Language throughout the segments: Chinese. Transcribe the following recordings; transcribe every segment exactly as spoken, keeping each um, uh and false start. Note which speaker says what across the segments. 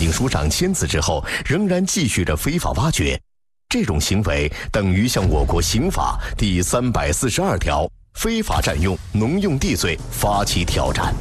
Speaker 1: 令书上签字之后，仍然继续着非法挖掘。这种行为等于向我国刑法第三百四十二条非法占用农用地罪发起挑战。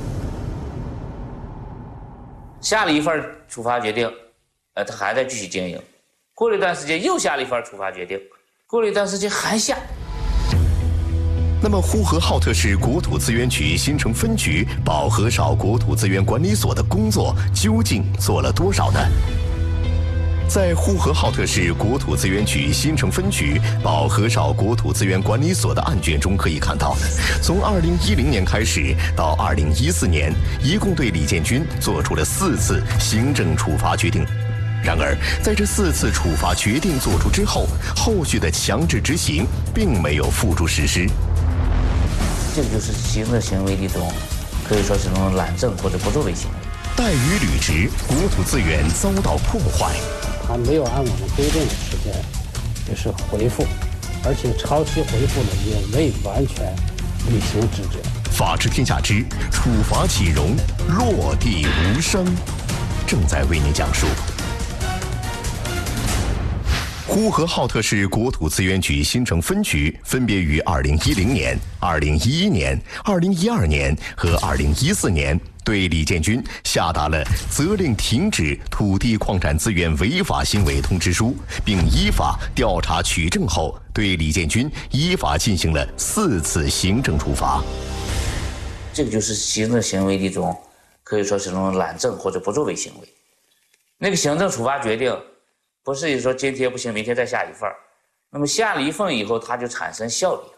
Speaker 2: 下了一份处罚决定，呃，他还在继续经营。过了一段时间，又下了一份处罚决定，过了一段时间还下。
Speaker 1: 那么，呼和浩特市国土资源局新城分局保和少国土资源管理所的工作究竟做了多少呢？在呼和浩特市国土资源局新城分局保和少国土资源管理所的案卷中可以看到，从二零一零年开始到二零一四年，一共对李建军作出了四次行政处罚决定。然而，在这四次处罚决定作出之后，后续的强制执行并没有付诸实施。
Speaker 2: 这就是行政行为的一种，可以说是一种懒政或者不作为行为。
Speaker 1: 怠于履职，国土资源遭到破坏。
Speaker 3: 他没有按我们规定的时间就是回复，而且超期回复了也未完全履行职责。
Speaker 1: 法治天下之处罚岂容，落地无声，正在为您讲述。呼和浩特市国土资源局新城分局分别于二零一零年、二零一一年、二零一二年和二零一四年对李建军下达了责令停止土地矿产资源违法行为通知书，并依法调查取证后，对李建军依法进行了四次行政处罚。
Speaker 2: 这个就是行政行为的一种，可以说是一种懒政或者不作为行为。那个行政处罚决定，不是说今天不行，明天再下一份，那么下了一份以后，它就产生效力了。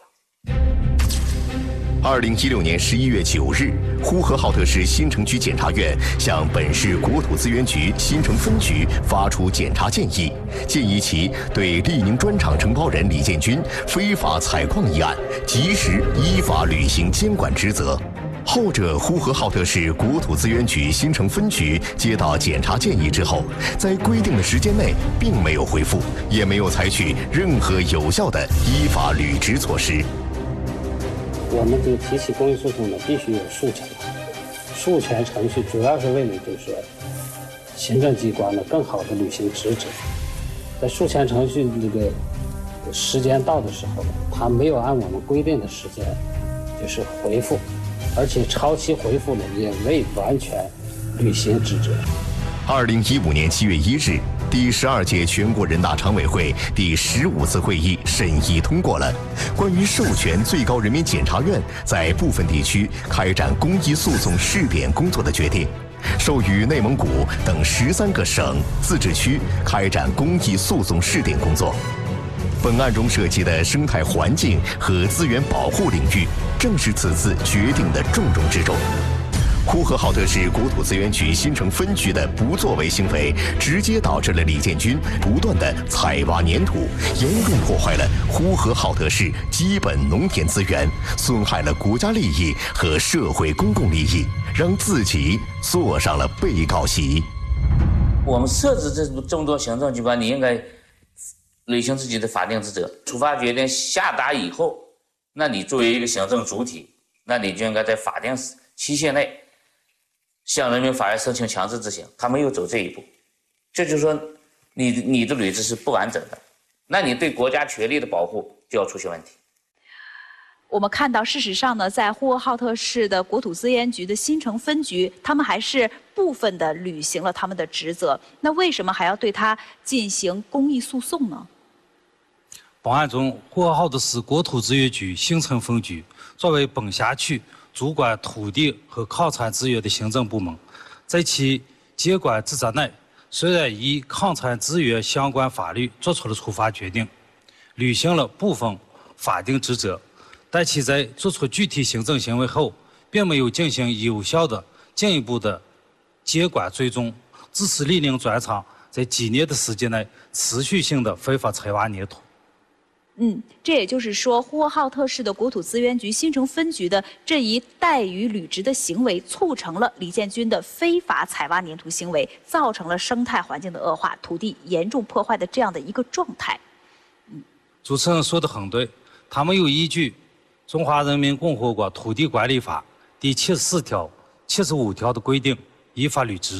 Speaker 1: 二零一六年十一月九日，呼和浩特市新城区检察院向本市国土资源局新城分局发出检察建议，建议其对利宁砖厂承包人李建军非法采矿一案，及时依法履行监管职责。后者呼和浩特市国土资源局新城分局接到检察建议之后，在规定的时间内并没有回复，也没有采取任何有效的依法履职措施。
Speaker 3: 我们这个提起公益诉讼呢，必须有诉权，诉权程序主要是为了就是行政机关呢更好的履行职责。在诉权程序这个时间到的时候，他没有按我们规定的时间就是回复，而且超期回复了也未完全履行职责。
Speaker 1: 二零一五年七月一日，第十二届全国人大常委会第十五次会议审议通过了关于授权最高人民检察院在部分地区开展公益诉讼试点工作的决定，授予内蒙古等十三个省、自治区开展公益诉讼试点工作。本案中涉及的生态环境和资源保护领域，正是此次决定的重中之重。呼和浩特市国土资源局新城分局的不作为行为，直接导致了李建军不断的采挖粘土，严重破坏了呼和浩特市基本农田资源，损害了国家利益和社会公共利益，让自己坐上了被告席。
Speaker 2: 我们设置这这么多行政机关，你应该履行自己的法定职责。处罚决定下达以后，那你作为一个行政主体，那你就应该在法定期限内向人民法院申请强制执行。他没有走这一步，这就是说你你的履职是不完整的，那你对国家权力的保护就要出现问题。
Speaker 4: 我们看到，事实上呢，在呼和浩特市的国土资源局的新城分局，他们还是部分的履行了他们的职责。那为什么还要对他进行公益诉讼呢？
Speaker 5: 本案中，呼和浩特市国土资源局新城分局作为本辖区主管土地和矿产资源的行政部门，在其监管职责内，虽然依矿产资源相关法律作出了处罚决定，履行了部分法定职责，但其在作出具体行政行为后，并没有进行有效的进一步的监管追踪，致使利宁砖厂在几年的时间内持续性的非法采挖粘土。
Speaker 4: 嗯，这也就是说，呼和浩特市的国土资源局新城分局的这一怠于履职的行为，促成了李建军的非法采挖粘土行为，造成了生态环境的恶化、土地严重破坏的这样的一个状态。
Speaker 5: 嗯，主持人说的很对，他们有依据《中华人民共和国土地管理法》第七十四条、七十五条的规定，依法履职。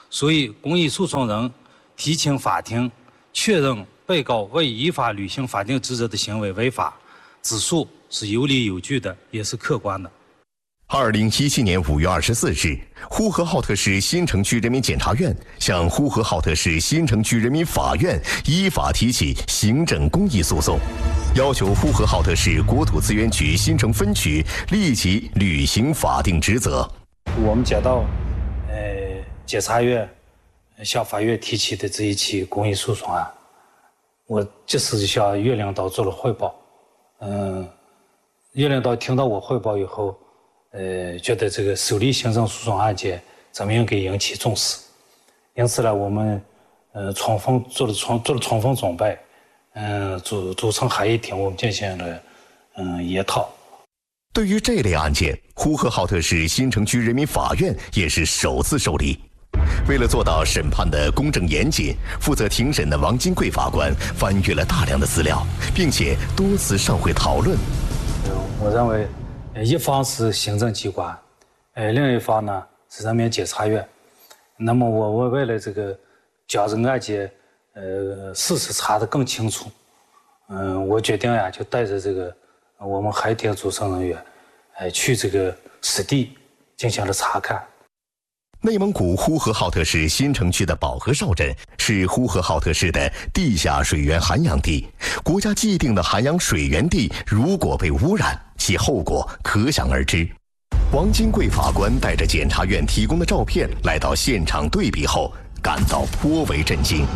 Speaker 5: 所以公益诉讼人提请法庭确认被告未依法履行法定职责的行为违法，指诉是有理有据的，也是客观的。
Speaker 1: 二零一七年五月二十四日，呼和浩特市新城区人民检察院向呼和浩特市新城区人民法院依法提起行政公益诉讼，要求呼和浩特市国土资源局新城分局立即履行法定职责。
Speaker 5: 我们接到，呃，检察院向法院提起的这一起公益诉讼案，我及时就向岳领导做了汇报。嗯，岳领导听到我汇报以后，呃，觉得这个受理行政诉讼案件咱们应该引起重视，因此呢，我们呃充分做了充做了充分准备，嗯，组组成合议庭，我们进行了嗯研讨。
Speaker 1: 对于这类案件，呼和浩特市新城区人民法院也是首次受理。为了做到审判的公正严谨，负责庭审的王金贵法官翻阅了大量的资料，并且多次上会讨论。
Speaker 5: 我认为，一方是行政机关，呃，另一方呢是人民检察院。那么我我为了这个将这个案件呃事实查得更清楚，嗯、呃，我决定呀就带着这个我们海庭组成人员，呃，去这个实地进行了查看。
Speaker 1: 内蒙古呼和浩特市新城区的保和哨镇是呼和浩特市的地下水源涵养地，国家既定的涵养水源地如果被污染，其后果可想而知。王金贵法官带着检察院提供的照片来到现场对比后，感到颇为震惊。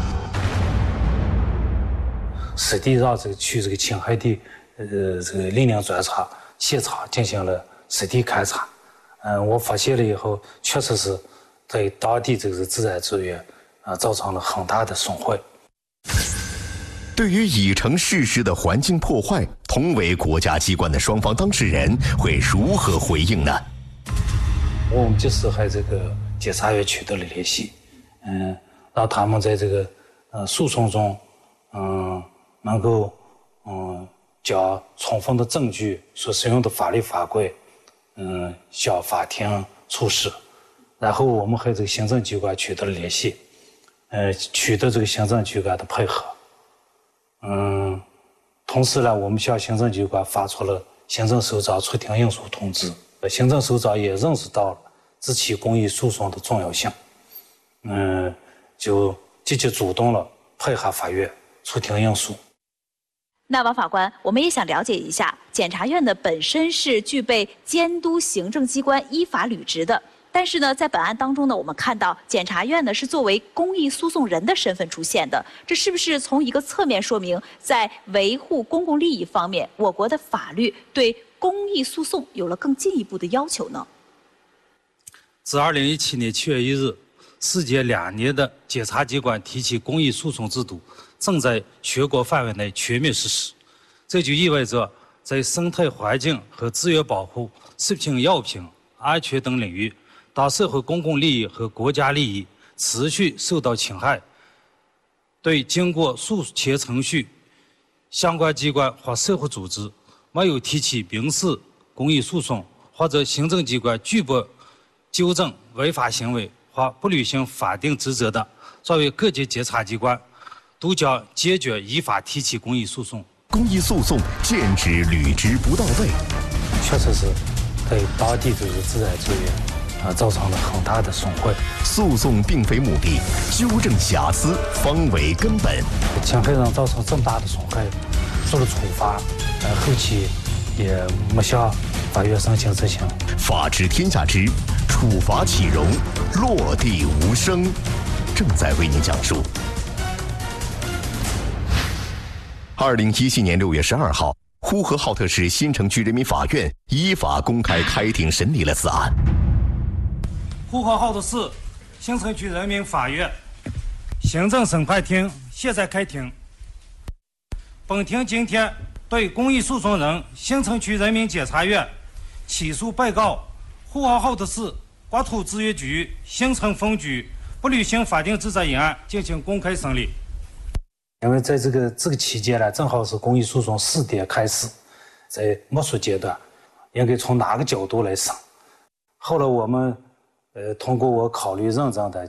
Speaker 5: 实地让这个去这个侵害地，呃，这个林林专查现场进行了实地勘查，嗯，我发现了以后，确实是对当地这个自然资源啊造成了很大的损坏。
Speaker 1: 对于已成事实的环境破坏，同为国家机关的双方当事人会如何回应呢？
Speaker 5: 我们及时和这个检察院取得了联系，嗯，让他们在这个呃诉讼中，嗯，能够嗯将充分的证据所使用的法律法规，嗯，向法庭出示。然后我们和这个行政机关取得了联系，呃，取得这个行政机关的配合。嗯，同时呢，我们向行政机关发出了行政首长出庭应诉通知。行政首长也认识到了这起公益诉讼的重要性，嗯，就积极主动了配合法院出庭应诉。
Speaker 4: 那王法官，我们也想了解一下，检察院呢本身是具备监督行政机关依法履职的。但是呢，在本案当中呢，我们看到检察院呢是作为公益诉讼人的身份出现的，这是不是从一个侧面说明，在维护公共利益方面，我国的法律对公益诉讼有了更进一步的要求呢？
Speaker 5: 自二零一七年七月一日，时间两年的检察机关提起公益诉讼制度正在全国范围内全面实施，这就意味着在生态环境和资源保护、食品药品安全等领域，当社会公共利益和国家利益持续受到侵害，对经过诉前程序相关机关或社会组织没有提起民事公益诉讼，或者行政机关拒不纠正违法行为或不履行法定职责的，作为各级检察机关都将坚决依法提起公益诉讼。
Speaker 1: 公益诉讼建指履职不到位，
Speaker 5: 确实是对当地这个自然资源啊造成了很大的损坏。
Speaker 1: 诉讼并非目的，纠正瑕疵方为根本。
Speaker 5: 侵害人造成这么大的损害，做了处罚，呃，后期也没向法院申请执行。
Speaker 1: 法治天下之处罚岂容，落地无声，正在为您讲述。二零一七年六月十二号，呼和浩特市新城区人民法院依法公开开庭审理了此案。
Speaker 5: 呼和浩特市新城区人民法院行政审判庭现在开庭。本庭今天对公益诉讼人新城区人民检察院起诉被告呼和浩特市国土资源局新城分局不履行法定职责一案进行公开审理。因为在这个这个期间呢，正好是公益诉讼试点开始，在摸索阶段，应该从哪个角度来审？后来我们呃通过我考虑认证的，就是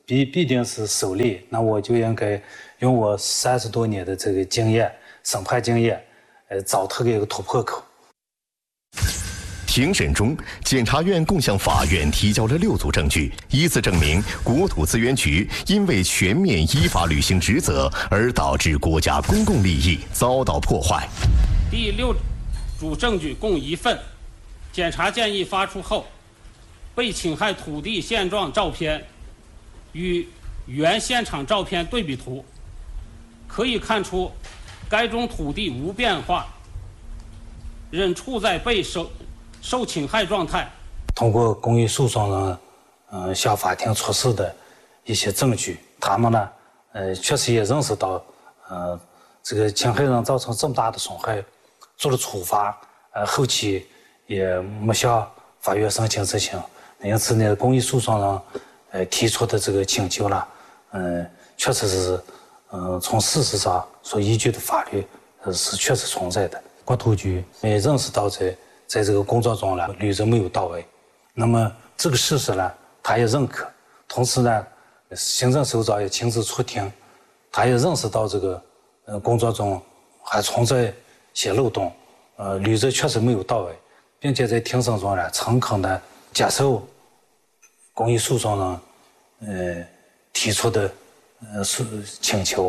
Speaker 5: 必必定是受理，那我就应该用我三十多年的这个经验、审判经验，呃，找出一个突破口。
Speaker 1: 庭审中，检察院共向法院提交了六组证据，依次证明国土资源局因为全面依法履行职责而导致国家公共利益遭到破坏。
Speaker 6: 第六组证据共一份，检察建议发出后，被侵害土地现状照片与原现场照片对比图，可以看出该中土地无变化，仍处在被受受侵害状态。
Speaker 5: 通过公益诉讼人，嗯，向法庭出示的一些证据，他们呢，呃，确实也认识到，呃，这个侵害人造成这么大的损害，做了处罚，呃，后期也没向法院申请执行，因此呢，公益诉讼人，呃，提出的这个请求了，嗯，确实是，嗯，从事实上所依据的法律，呃，是确实存在的。国土局也认识到在。在这个工作中呢，履职没有到位，那么这个事实呢，他也认可。同时呢，行政首长也亲自出庭，他也认识到这个呃工作中还存在些漏洞，呃，履职确实没有到位，并且在庭审中呢，诚恳的接受公益诉讼人呃提出的呃诉请求。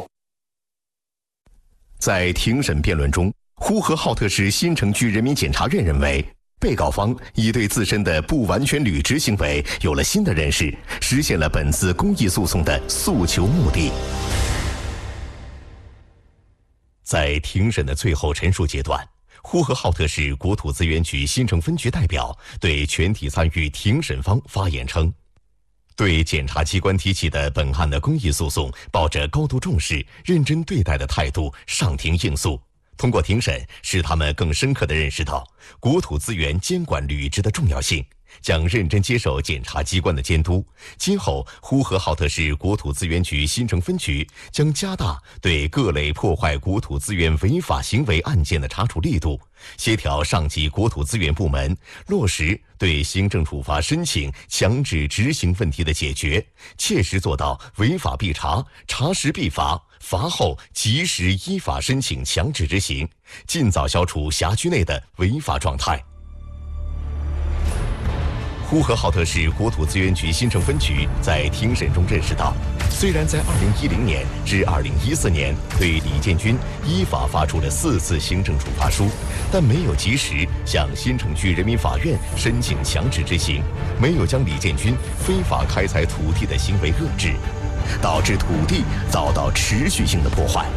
Speaker 1: 在庭审辩论中，呼和浩特市新城区人民检察院认为，被告方已对自身的不完全履职行为有了新的认识，实现了本次公益诉讼的诉求目的。在庭审的最后陈述阶段，呼和浩特市国土资源局新城分局代表对全体参与庭审方发言称，对检察机关提起的本案的公益诉讼抱着高度重视、认真对待的态度上庭应诉。通过庭审，使他们更深刻地认识到国土资源监管履职的重要性，将认真接受检察机关的监督。今后，呼和浩特市国土资源局新城分局将加大对各类破坏国土资源违法行为案件的查处力度，协调上级国土资源部门，落实对行政处罚申请强制执行问题的解决，切实做到违法必查、查实必罚。罚后及时依法申请强制执行，尽早消除辖区内的违法状态。呼和浩特市国土资源局新城分局在庭审中认识到，虽然在二零一零年至二零一四年对李建军依法发出了四次行政处罚书，但没有及时向新城区人民法院申请强制执行，没有将李建军非法开采土地的行为遏制，导致土地遭到持续性的破坏。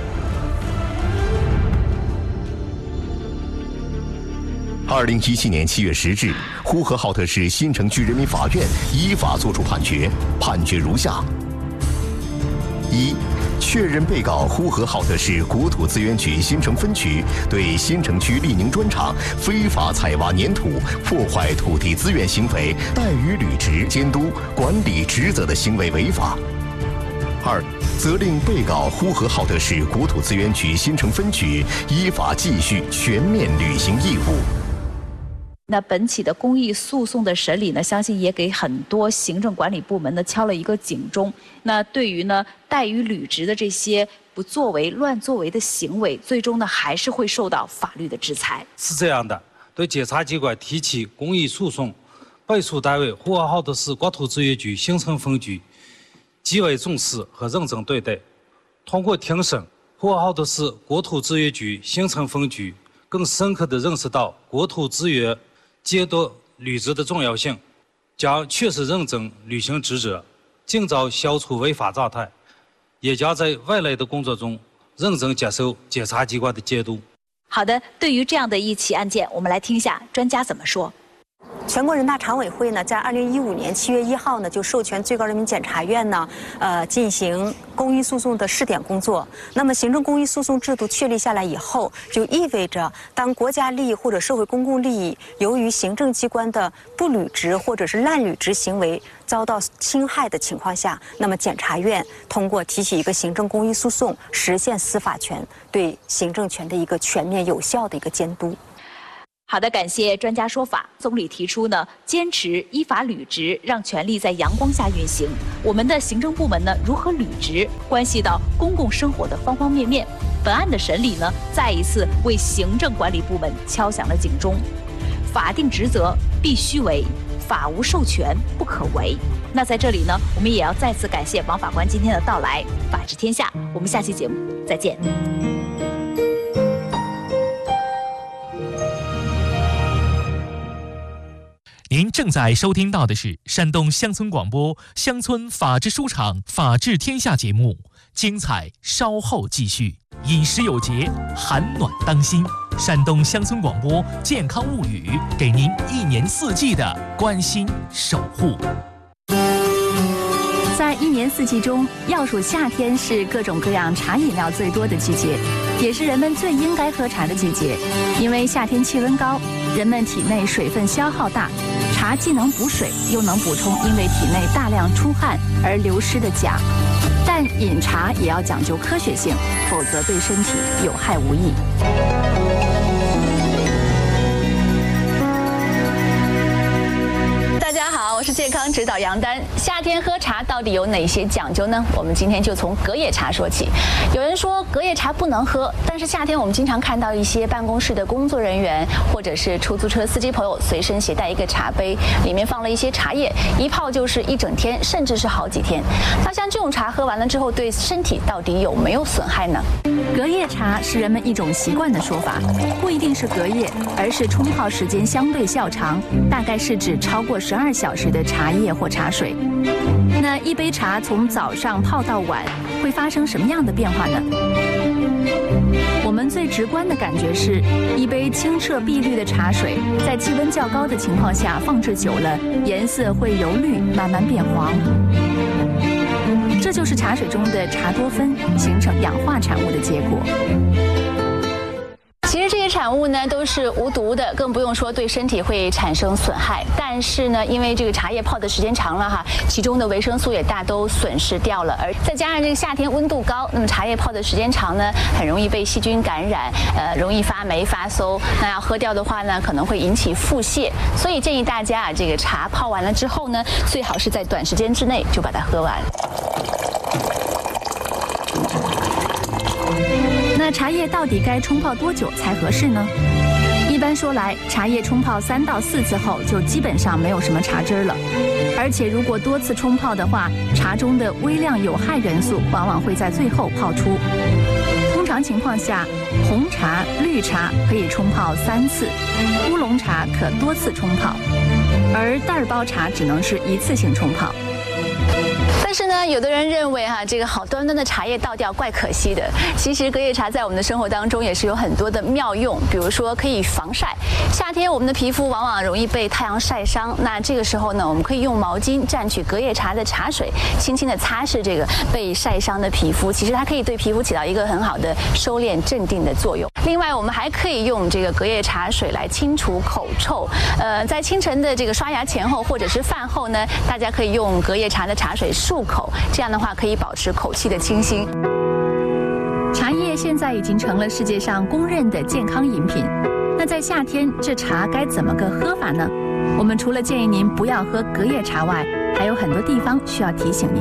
Speaker 1: 二零一七年七月十日，呼和浩特市新城区人民法院依法作出判决，判决如下：一、确认被告呼和浩特市国土资源局新城分局对新城区利宁砖厂非法采挖粘土、破坏土地资源行为怠于履职监督管理职责的行为违法。二、责令被告呼和浩特市国土资源局新城分局依法继续全面履行义务。
Speaker 4: 那本起的公益诉讼的审理呢，相信也给很多行政管理部门呢敲了一个警钟。那对于呢怠于履职的这些不作为、乱作为的行为，最终呢还是会受到法律的制裁。
Speaker 5: 是这样的，对检察机关提起公益诉讼，被诉单位呼和浩特市国土资源局新城分局极为重视和认真对待。通过庭审，呼和浩特市国土资源局新城分局更深刻地认识到国土资源监督履职的重要性，将确实认真履行职责，尽早消除违法状态，也将在未来的工作中认真接受检察机关的监督。
Speaker 4: 好的，对于这样的一起案件，我们来听一下专家怎么说。
Speaker 7: 全国人大常委会呢，在二零一五年七月一号呢，就授权最高人民检察院呢，呃，进行公益诉讼的试点工作。那么，行政公益诉讼制度确立下来以后，就意味着，当国家利益或者社会公共利益由于行政机关的不履职或者是滥履职行为遭到侵害的情况下，那么检察院通过提起一个行政公益诉讼，实现司法权对行政权的一个全面有效的一个监督。
Speaker 4: 好的，感谢专家说法。总理提出呢，坚持依法履职，让权力在阳光下运行。我们的行政部门呢，如何履职，关系到公共生活的方方面面。本案的审理呢，再一次为行政管理部门敲响了警钟。法定职责必须为，法无授权不可为。那在这里呢，我们也要再次感谢王法官今天的到来。法治天下，我们下期节目再见。
Speaker 8: 您正在收听到的是山东乡村广播乡村法治书场法治天下节目，精彩稍后继续。饮食有节，寒暖当心。山东乡村广播健康物语，给您一年四季的关心守护。
Speaker 9: 在一年四季中，要数夏天是各种各样茶饮料最多的季节，也是人们最应该喝茶的季节。因为夏天气温高，人们体内水分消耗大，茶既能补水，又能补充因为体内大量出汗而流失的钾。但饮茶也要讲究科学性，否则对身体有害无益。大家好，我是健康指导杨丹。夏天喝茶到底有哪些讲究呢？我们今天就从隔夜茶说起。有人说隔夜茶不能喝，但是夏天我们经常看到一些办公室的工作人员或者是出租车司机朋友随身携带一个茶杯，里面放了一些茶叶，一泡就是一整天，甚至是好几天。那像这种茶喝完了之后，对身体到底有没有损害呢？隔夜茶是人们一种习惯的说法，不一定是隔夜，而是冲泡时间相对较长，大概是指超过十二小时的茶叶或茶水。那一杯茶从早上泡到晚，会发生什么样的变化呢？我们最直观的感觉是，一杯清澈碧绿的茶水，在气温较高的情况下放置久了，颜色会由绿慢慢变黄。这就是茶水中的茶多酚形成氧化产物的结果。其实这些产物呢都是无毒的，更不用说对身体会产生损害。但是呢，因为这个茶叶泡的时间长了哈，其中的维生素也大都损失掉了，而再加上这个夏天温度高，那么茶叶泡的时间长呢，很容易被细菌感染，呃，容易发霉发馊。那要喝掉的话呢，可能会引起腹泻。所以建议大家啊，这个茶泡完了之后呢，最好是在短时间之内就把它喝完。那茶叶到底该冲泡多久才合适呢？一般说来，茶叶冲泡三到四次后，就基本上没有什么茶汁了。而且如果多次冲泡的话，茶中的微量有害元素往往会在最后泡出。通常情况下，红茶、绿茶可以冲泡三次，乌龙茶可多次冲泡，而袋包茶只能是一次性冲泡。但是呢，有的人认为哈、啊，这个好端端的茶叶倒掉，怪可惜的。其实隔夜茶在我们的生活当中也是有很多的妙用，比如说可以防晒。夏天我们的皮肤往往容易被太阳晒伤，那这个时候呢，我们可以用毛巾蘸取隔夜茶的茶水，轻轻的擦拭这个被晒伤的皮肤。其实它可以对皮肤起到一个很好的收敛镇定的作用。另外，我们还可以用这个隔夜茶水来清除口臭。呃，在清晨的这个刷牙前后或者是饭后呢，大家可以用隔夜茶的茶水漱口，这样的话可以保持口气的清新。茶叶现在已经成了世界上公认的健康饮品。那在夏天，这茶该怎么个喝法呢？我们除了建议您不要喝隔夜茶外，还有很多地方需要提醒您。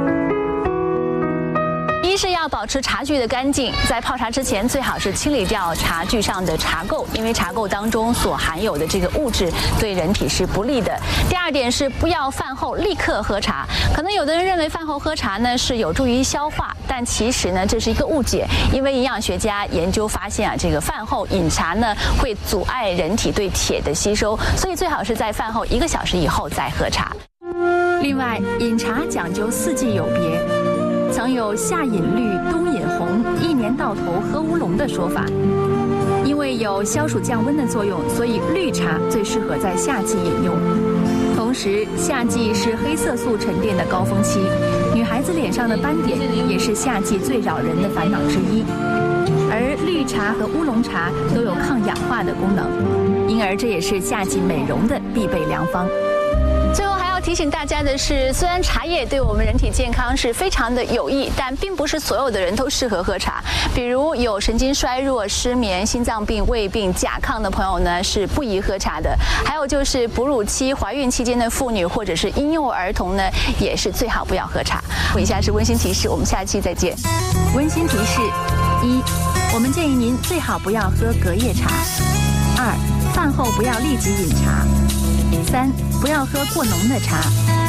Speaker 9: 一是要保持茶具的干净，在泡茶之前最好是清理掉茶具上的茶垢，因为茶垢当中所含有的这个物质对人体是不利的。第二点是不要饭后立刻喝茶，可能有的人认为饭后喝茶呢是有助于消化，但其实呢这是一个误解，因为营养学家研究发现啊，这个饭后饮茶呢会阻碍人体对铁的吸收，所以最好是在饭后一个小时以后再喝茶。另外，饮茶讲究四季有别。曾有夏饮绿，冬饮红，一年到头喝乌龙的说法。因为有消暑降温的作用，所以绿茶最适合在夏季饮用。同时，夏季是黑色素沉淀的高峰期，女孩子脸上的斑点也是夏季最扰人的烦恼之一。而绿茶和乌龙茶都有抗氧化的功能，因而这也是夏季美容的必备良方。 最后还要提醒大家的是，虽然茶叶对我们人体健康是非常的有益，但并不是所有的人都适合喝茶。比如有神经衰弱、失眠、心脏病、胃病、甲亢的朋友呢，是不宜喝茶的。还有就是哺乳期、怀孕期间的妇女或者是婴幼儿童呢，也是最好不要喝茶。以下是温馨提示，我们下期再见。温馨提示：一，我们建议您最好不要喝隔夜茶；二，饭后不要立即饮茶；三，不要喝过浓的茶。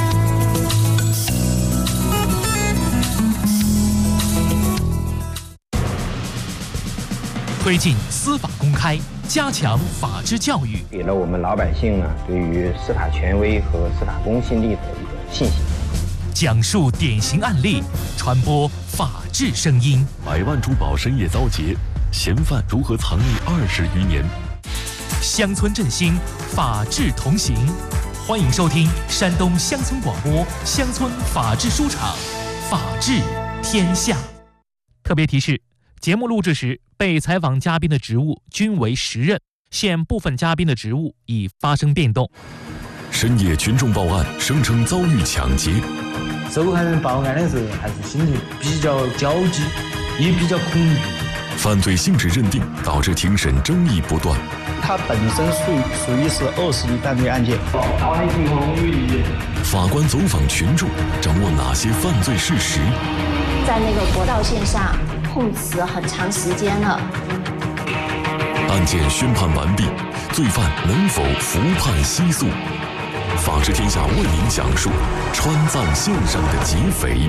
Speaker 8: 推进司法公开，加强法治教育，
Speaker 10: 给了我们老百姓呢对于司法权威和司法公信力的一个信心。
Speaker 8: 讲述典型案例，传播法治声音。
Speaker 11: 百万珠宝深夜遭劫，嫌犯如何藏匿二十余年？
Speaker 8: 乡村振兴，法治同行。欢迎收听山东乡村广播乡村法治书场，法治天下。特别提示：节目录制时，被采访嘉宾的职务均为实任，现部分嘉宾的职务已发生变动。
Speaker 11: 深夜群众报案，声称遭遇抢劫。
Speaker 12: 受害人报案的时候，还是心里比较焦急，也比较恐惧。
Speaker 11: 犯罪性质认定，导致庭审争议不断。
Speaker 12: 它本身属于属于是二十亿犯罪案件。
Speaker 11: 法官走访群众，掌握哪些犯罪事实？
Speaker 13: 在那个国道线上碰瓷很长时间了。
Speaker 11: 案件宣判完毕，罪犯能否服判息诉？法治天下为您讲述川藏线上的劫匪。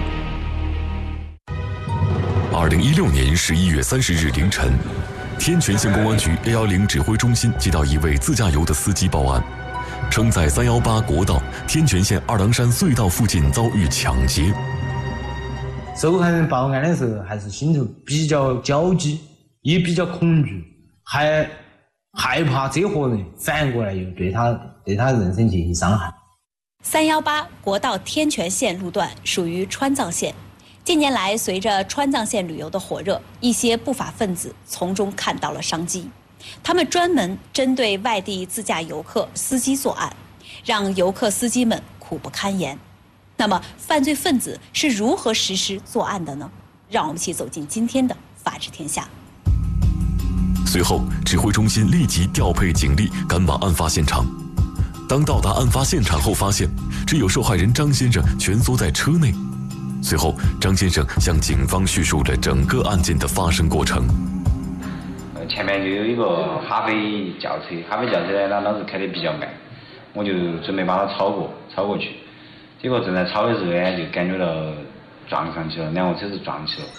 Speaker 11: 二零一六年十一月三十日凌晨，天全县公安局 A 一零指挥中心接到一位自驾游的司机报案，称在三一八国道天全县二郎山隧道附近遭遇抢劫。
Speaker 12: 受害人报案的时候，还是心头比较焦急，也比较恐惧，还害怕这伙人反过来又对他对他人身进行伤害。
Speaker 4: 三一八国道天全县路段属于川藏线。近年来，随着川藏线旅游的火热，一些不法分子从中看到了商机，他们专门针对外地自驾游客司机作案，让游客司机们苦不堪言。那么，犯罪分子是如何实施作案的呢？让我们一起走进今天的法治天下。
Speaker 11: 随后，指挥中心立即调配警力赶往案发现场。当到达案发现场后，发现只有受害人张先生蜷缩在车内。随后，张先生向警方叙述了整个案件的发生过程。
Speaker 14: 呃，前面就有一个哈飞轿车，哈飞轿车呢，它当时开得比较慢，我就准备把它超过，超过去。结果正在超的时候呢，就感觉到撞上去了，两个车子撞起了。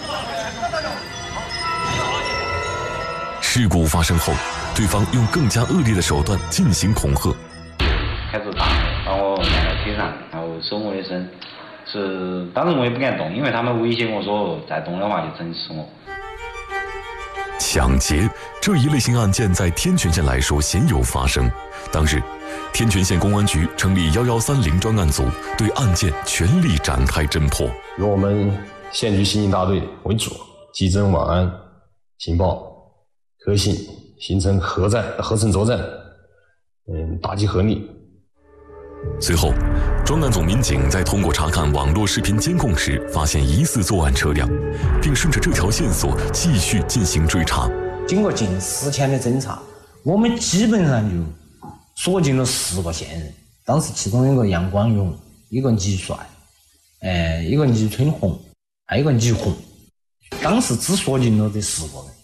Speaker 11: 事故发生后，对方用更加恶劣的手段进行恐吓，
Speaker 14: 开始打，把我按到腿上，然后手摸的身。是，当时我也不敢动，因为他们威胁我说再动的话就整死我。
Speaker 11: 抢劫这一类型案件在天全县来说鲜有发生。当日，天全县公安局成立幺幺三零专案组，对案件全力展开侦破。
Speaker 15: 由我们县局刑警大队为主，稽侦网安，情报可信，形成合战、合成作战，嗯，打击合力。
Speaker 11: 随后，专案组民警在通过查看网络视频监控时，发现疑似作案车辆，并顺着这条线索继续进行追查。
Speaker 12: 经过近十天的侦查，我们基本上就锁定了四个线人。当时其中一个杨光勇，一个倪帅，呃，一个倪春红，还有一个倪红。当时只锁定了这四个人。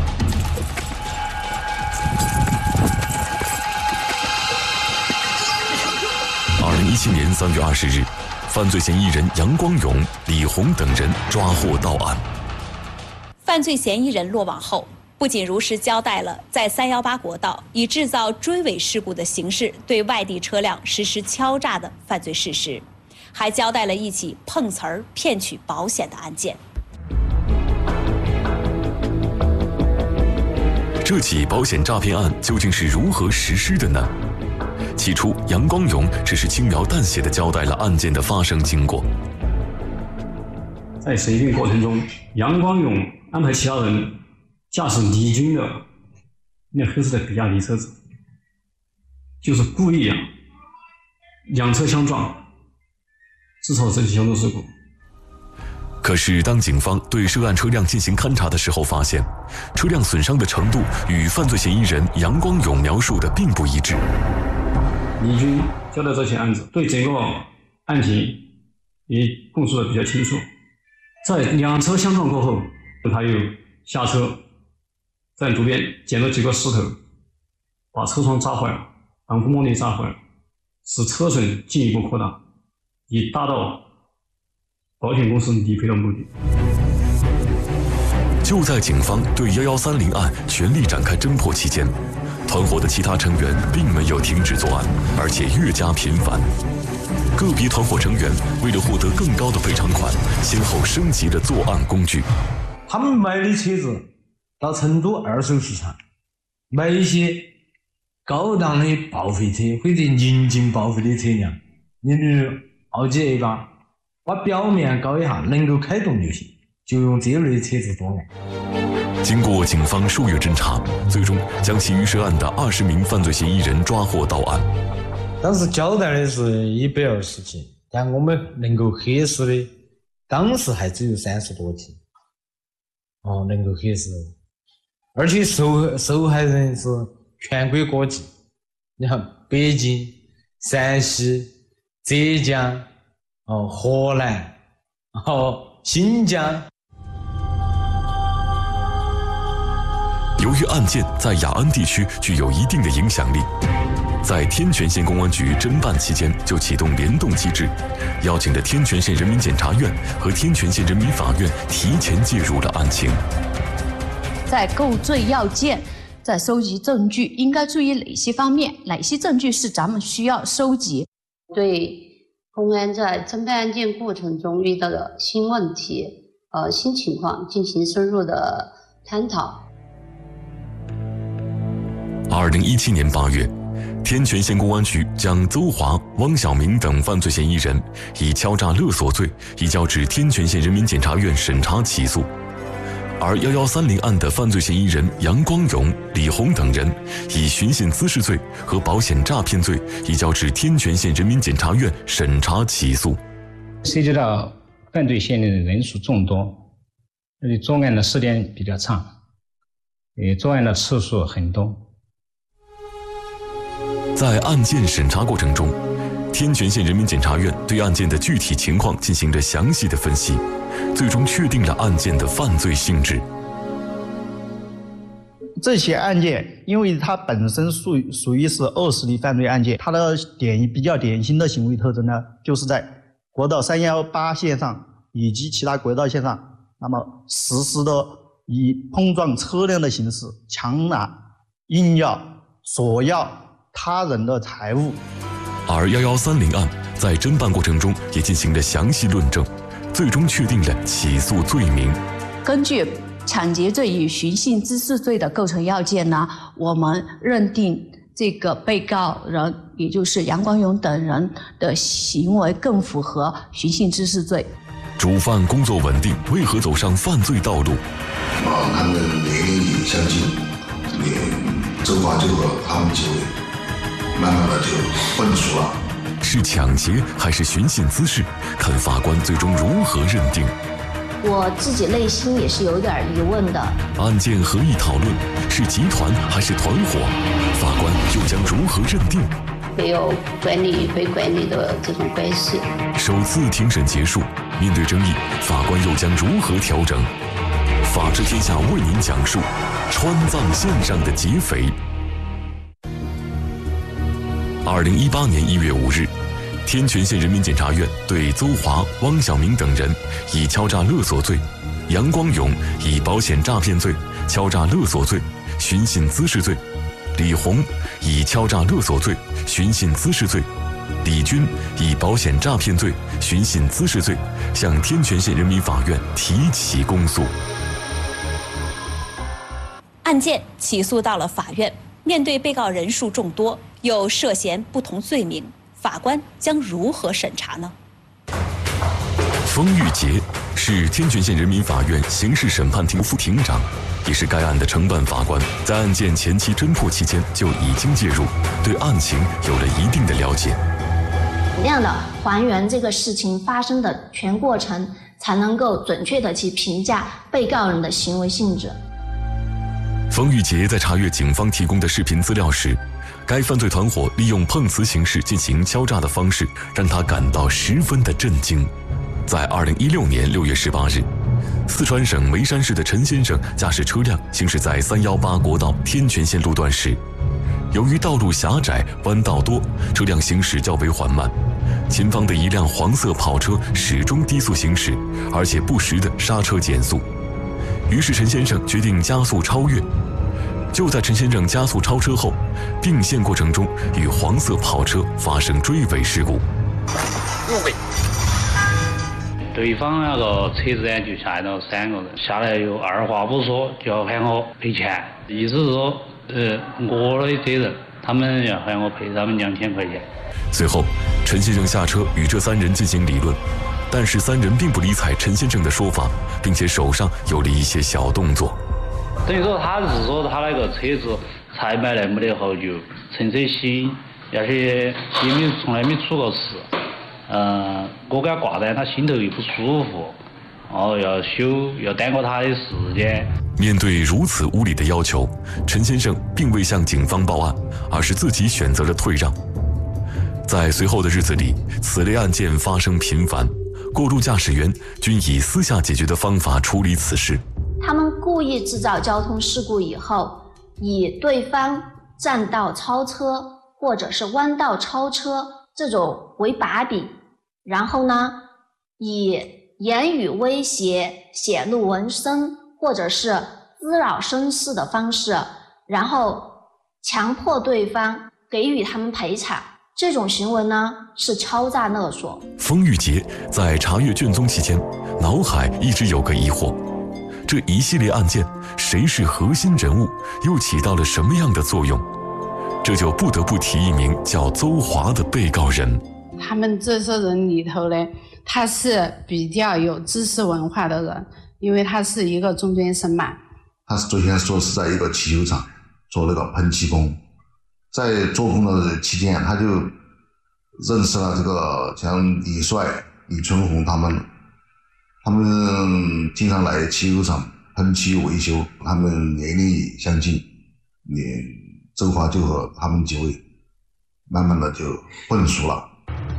Speaker 11: 二零一七年三月二十日，犯罪嫌疑人杨光勇、李红等人抓获到案。
Speaker 4: 犯罪嫌疑人落网后，不仅如实交代了在三一八国道以制造追尾事故的形式对外地车辆实施敲诈的犯罪事实，还交代了一起碰瓷儿骗取保险的案件。
Speaker 11: 这起保险诈骗案究竟是如何实施的呢？起初，杨光勇只是轻描淡写地交代了案件的发生经过。
Speaker 16: 在审讯过程中，杨光勇安排其他人驾驶李军的那黑色的比亚迪车子，就是故意啊， 两侧相撞，制造这起交通事故。
Speaker 11: 可是，当警方对涉案车辆进行勘查的时候，发现车辆损伤的程度与犯罪嫌疑人杨光勇描述的并不一致。
Speaker 16: 李军交代这起案子，对整个案情也供述的比较清楚。在两车相撞过后，他又下车，在路边捡了几个石头，把车窗砸坏了，挡风玻璃砸坏了，使车损进一步扩大，以达到保险公司理赔的目的。
Speaker 11: 就在警方对一一三零案全力展开侦破期间，团伙的其他成员并没有停止作案，而且越加频繁。个别团伙成员为了获得更高的赔偿款，先后升级了作案工具。
Speaker 12: 他们买的车子到成都二手市场买一些高档的报废车或者临近报废的车辆，你比如奥迪 A 八，把表面搞一下，能够开动就行，就用这类车子作案。
Speaker 11: 经过警方数月侦查，最终将其余涉案的二十名犯罪嫌疑人抓获到案。
Speaker 12: 当时交代的是一百二十起，但我们能够核实的，当时还只有三十多起。哦，能够核实，而且受受害人是全国各地，你看北京、陕西、浙江、哦河南、哦新疆。
Speaker 11: 由于案件在雅安地区具有一定的影响力，在天全县公安局侦办期间就启动联动机制，邀请了天全县人民检察院和天全县人民法院提前介入了案情。
Speaker 17: 在构罪要件，在收集证据应该注意哪些方面？哪些证据是咱们需要收集？
Speaker 18: 对公安在侦办案件过程中遇到的新问题、呃新情况进行深入的探讨。
Speaker 11: 二零一七年八月，天全县公安局将邹华、汪小明等犯罪嫌疑人以敲诈勒索罪移交至天全县人民检察院审查起诉，而一一三零案的犯罪嫌疑人杨光荣、李红等人以寻衅滋事罪和保险诈骗罪移交至天全县人民检察院审查起诉。
Speaker 19: 涉及到犯罪嫌疑人人数众多，而且作案的时间比较长，也作案的次数很多。
Speaker 11: 在案件审查过程中，天全县人民检察院对案件的具体情况进行了详细的分析，最终确定了案件的犯罪性质。
Speaker 20: 这起案件因为它本身属于属于是恶势力犯罪案件，它的典比较典型的行为特征呢，就是在国道三一八线上以及其他国道线上，那么实施的以碰撞车辆的形式强拿、硬要、索要他人的财物。
Speaker 11: 而一一三零案在侦办过程中也进行了详细论证，最终确定了起诉罪名。
Speaker 17: 根据抢劫罪与寻衅滋事罪的构成要件呢，我们认定这个被告人，也就是杨光勇等人的行为更符合寻衅滋事罪。
Speaker 11: 主犯工作稳定，为何走上犯罪道路？
Speaker 21: 啊，他们年龄相近，也周华就和他们就慢慢的就混熟了。
Speaker 11: 是抢劫还是寻衅滋事？看法官最终如何认定。
Speaker 13: 我自己内心也是有点疑问的。
Speaker 11: 案件合议讨论，是集团还是团伙？法官又将如何认定？
Speaker 18: 会有管理与被管理的这种关系。
Speaker 11: 首次庭审结束，面对争议，法官又将如何调整？法治天下为您讲述川藏线上的劫匪。二零一八年一月五日，天全县人民检察院对邹华、汪小明等人以敲诈勒索罪，杨光勇以保险诈骗罪、敲诈勒索罪、寻衅滋事罪，李红以敲诈勒索罪、寻衅滋事罪，李军以保险诈骗罪、寻衅滋事罪向天全县人民法院提起公诉。
Speaker 4: 案件起诉到了法院，面对被告人数众多，又涉嫌不同罪名，法官将如何审查呢？
Speaker 11: 封玉杰是天全县人民法院刑事审判庭副庭长，也是该案的承办法官，在案件前期侦破期间就已经介入，对案情有了一定的了解。
Speaker 13: 量的还原这个事情发生的全过程，才能够准确的去评价被告人的行为性质。
Speaker 11: 冯玉杰在查阅警方提供的视频资料时，该犯罪团伙利用碰瓷形式进行敲诈的方式，让他感到十分的震惊。在二零一六年六月十八日，四川省眉山市的陈先生驾驶车辆行驶在三一八国道天全线路段时，由于道路狭窄、弯道多，车辆行驶较为缓慢。前方的一辆黄色跑车始终低速行驶，而且不时的刹车减速。于是陈先生决定加速超越。就在陈先生加速超车后，并线过程中与黄色跑车发生追尾事故。
Speaker 3: 入尾。对方那个车子呢就下来了三个人，下来又二话不说就要喊我赔钱，意思是说，呃，我的责任，他们要喊我赔他们两千块钱。
Speaker 11: 随后，陈先生下车与这三人进行理论，但是三人并不理睬陈先生的说法，并且手上有了一些小动作。
Speaker 3: 等于说他是说他那个车子才买来没得好久，乘车新，而且也没从来没出过事。嗯、呃，我给他挂单，他心头又不舒服，然后要修，要耽搁他的时间。
Speaker 11: 面对如此无理的要求，陈先生并未向警方报案，而是自己选择了退让。在随后的日子里，此类案件发生频繁，过路驾驶员均以私下解决的方法处理此事。
Speaker 13: 他们故意制造交通事故以后，以对方占道超车或者是弯道超车这种为把柄，然后呢，以言语威胁、显露纹身或者是滋扰声势的方式，然后强迫对方给予他们赔偿。这种行为呢是敲诈勒索。
Speaker 11: 冯玉杰在查阅卷宗期间，脑海一直有个疑惑：这一系列案件，谁是核心人物，又起到了什么样的作用？这就不得不提一名叫邹华的被告人。
Speaker 22: 他们这些人里头呢，他是比较有知识文化的人，因为他是一个中专生嘛。
Speaker 21: 他是昨天说是在一个汽修厂做那个喷漆工，在做工的期间，他就认识了这个像李帅、李春红他们，他们经常来汽修厂喷漆维修，他们年龄也相近，也邹华就和他们几位慢慢的就混熟了。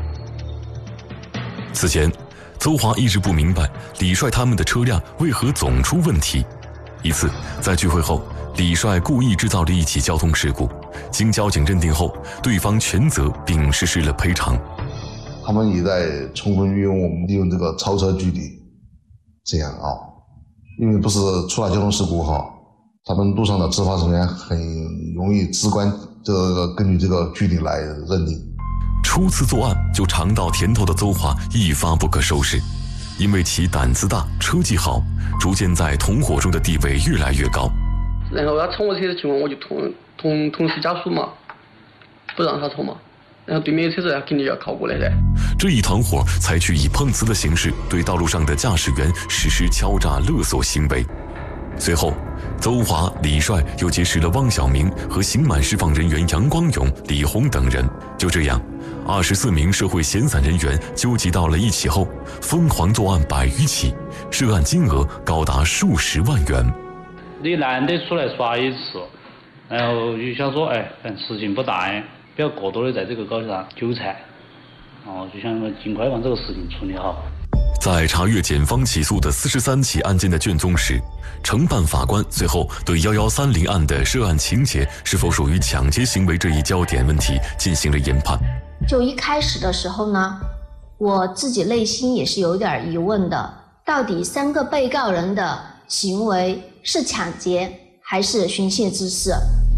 Speaker 11: 此前，邹华一直不明白李帅他们的车辆为何总出问题。一次在聚会后，李帅故意制造了一起交通事故，经交警认定后，对方全责并实施了赔偿。
Speaker 21: 他们也在充分运用我们利用这个超车距离，这样啊，因为不是出了交通事故哈，他们路上的执法人员很容易直观这个根据这个距离来认定。
Speaker 11: 初次作案就尝到甜头的邹华一发不可收拾，因为其胆子大、车技好，逐渐在同伙中的地位越来越高。
Speaker 23: 然后他冲我车的情况，我就同同同时加速嘛，不让他冲嘛。然后对面的车子肯定要靠过来噻。
Speaker 11: 这一团伙采取以碰瓷的形式对道路上的驾驶员实施敲诈勒索行为。随后，邹华、李帅又结识了汪晓明和刑满释放人员杨光勇、李红等人。就这样，二十四名社会闲散人员纠集到了一起后，疯狂作案百余起，涉案金额高达数十万元。
Speaker 3: 你难得出来耍一次，然后就想说，哎，事情不大，不要过多的在这个高头上纠缠，然后就想尽快把这个事情处理好。
Speaker 11: 在查阅检方起诉的四十三起案件的卷宗时，承办法官随后对一一三零案的涉案情节是否属于抢劫行为这一焦点问题进行了研判。
Speaker 13: 就一开始的时候呢，我自己内心也是有点疑问的，到底三个被告人的行为是抢劫还是寻衅滋事？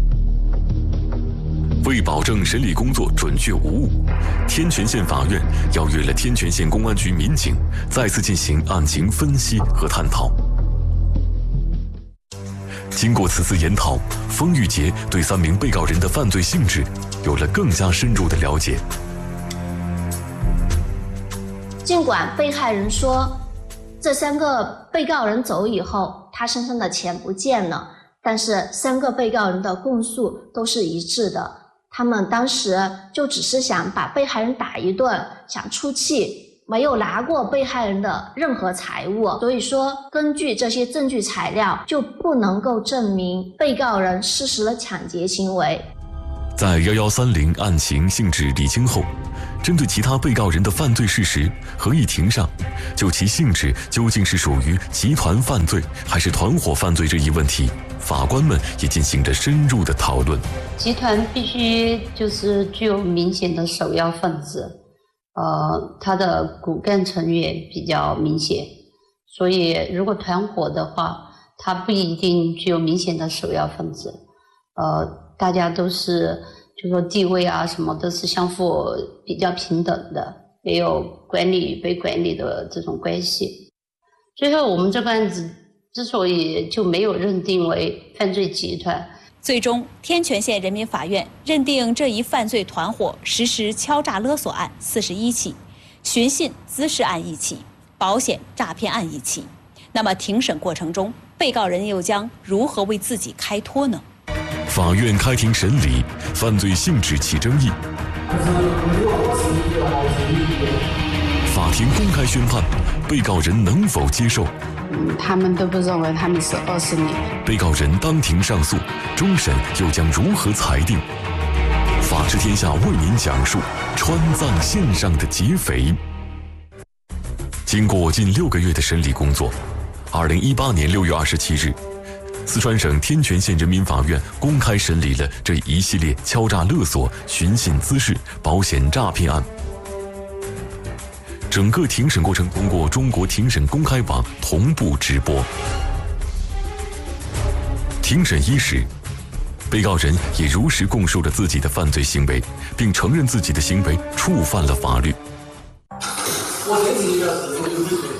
Speaker 11: 为保证审理工作准确无误，天全县法院邀约了天全县公安局民警再次进行案情分析和探讨。经过此次研讨，冯玉杰对三名被告人的犯罪性质有了更加深入的了解。
Speaker 13: 尽管被害人说这三个被告人走以后，他身上的钱不见了，但是三个被告人的供述都是一致的， 他们当时就只是想把被害人打一顿，想出气，没有拿过被害人的任何财物，所以说根据这些证据材料，就不能够证明被告人实施了抢劫行为。
Speaker 11: 在一一三零案情性质厘清后，针对其他被告人的犯罪事实，合议庭上就其性质究竟是属于集团犯罪还是团伙犯罪这一问题，法官们也进行着深入的讨论。
Speaker 18: 集团必须就是具有明显的首要分子，呃，他的骨干成员比较明显，所以如果团伙的话，他不一定具有明显的首要分子，呃。大家都是，就说地位啊什么都是相互比较平等的，没有管理与被管理的这种关系。最后我们这个案子之所以就没有认定为犯罪集团，
Speaker 4: 最终天全县人民法院认定这一犯罪团伙实施敲诈勒索案四十一起，寻衅滋事案一起，保险诈骗案一起。那么庭审过程中，被告人又将如何为自己开脱呢？
Speaker 11: 法院开庭审理，犯罪性质起争议。法庭公开宣判，被告人能否接受？
Speaker 22: 嗯，他们都不认为他们是恶势力。
Speaker 11: 被告人当庭上诉，终审又将如何裁定？法治天下为您讲述川藏线上的劫匪。经过近六个月的审理工作，二零一八年六月二十七日。四川省天全县人民法院公开审理了这一系列敲诈勒索、寻衅滋事、保险诈骗案。整个庭审过程通过中国庭审公开网同步直播。庭审伊始，被告人也如实供述了自己的犯罪行为，并承认自己的行为触犯了法律。
Speaker 1: 我先自己的事情有几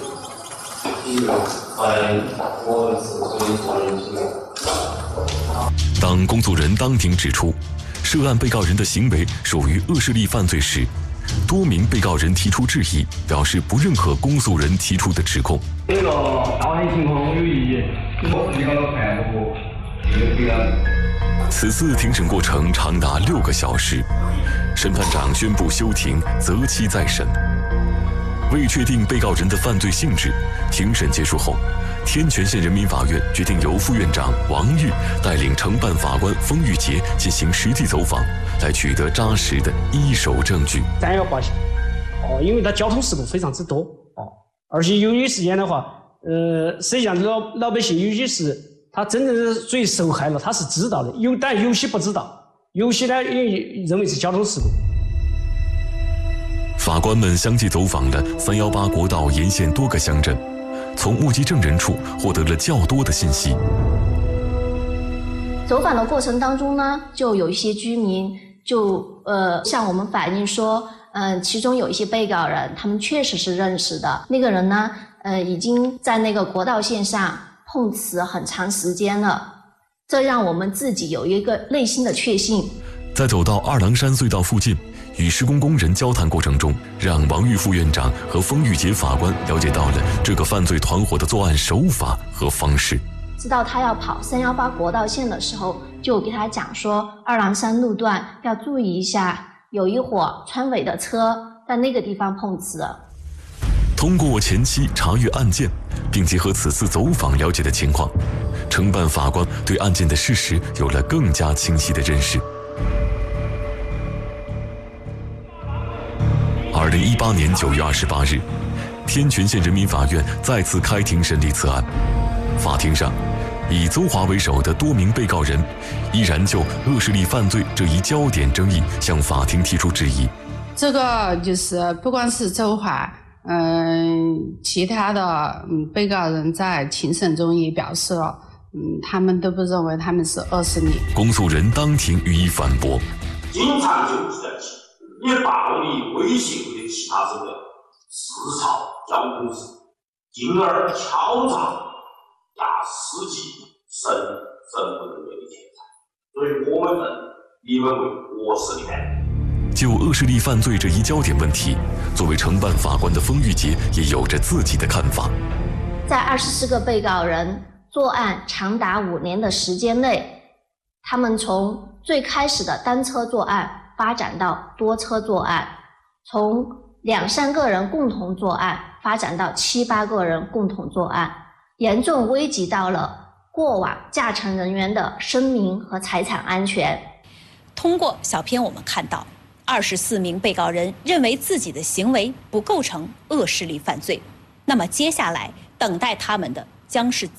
Speaker 11: 当公诉人当庭指出，涉案被告人的行为属于恶势力犯罪时，多名被告人提出质疑，表示不认可公诉人提出的指控。
Speaker 1: 这个道歉情况有异议，我提高了判不这个。
Speaker 11: 此次庭审过程长达六个小时，审判长宣布休庭，择期再审。为确定被告人的犯罪性质，庭审结束后，天全县人民法院决定由副院长王玉带领承办法官封玉杰进行实地走访，来取得扎实的一手证据。
Speaker 2: 三幺八线，哦，因为它交通事故非常之多，哦，而且由于时间的话，呃，实际上老老百姓有些是他真正是属于受害了，他是知道的，有但有些不知道，有些呢也认为是交通事故。
Speaker 11: 法官们相继走访了三幺八国道沿线多个乡镇，从目击证人处获得了较多的信息。
Speaker 13: 走访的过程当中呢，就有一些居民就呃向我们反映说，嗯、呃，其中有一些被告人，他们确实是认识的。那个人呢，呃，已经在那个国道线上碰瓷很长时间了，这让我们自己有一个内心的确信。
Speaker 11: 在走到二郎山隧道附近，与施工工人交谈过程中，让王玉副院长和封玉杰法官了解到了这个犯罪团伙的作案手法和方式。
Speaker 13: 知道他要跑三幺八国道线的时候，就给他讲说，二郎山路段要注意一下，有一伙川尾的车在那个地方碰瓷。
Speaker 11: 通过前期查阅案件，并结合此次走访了解的情况，承办法官对案件的事实有了更加清晰的认识。二零一八年九月二十八日，天全县人民法院再次开庭审理此案。法庭上，以邹华为首的多名被告人依然就恶势力犯罪这一焦点争议向法庭提出质疑。
Speaker 22: 这个就是不光是邹华，嗯，其他的嗯被告人在庭审中也表示了，嗯，他们都不认为他们是恶势力。
Speaker 11: 公诉人当庭予以反驳。
Speaker 1: 经常就是在以暴力威胁或者其他手段刺吵交通事，进而敲诈压司机身身份人员的钱财，所以我们认你们为恶势力犯罪。
Speaker 11: 就恶势力犯罪这一焦点问题，作为承办法官的封玉杰也有着自己的看法。
Speaker 13: 在二十四个被告人作案长达五年的时间内， 他们从最开始的单车作案发展到多车作案，从两三个人共同作案发展到七八个人共同作案，严重危及到了过往驾乘人员的生命和财产安全。
Speaker 4: 通过小片我们看到，二十四名被告人认为自己的行为不构成恶势力犯罪，那么接下来等待他们的将是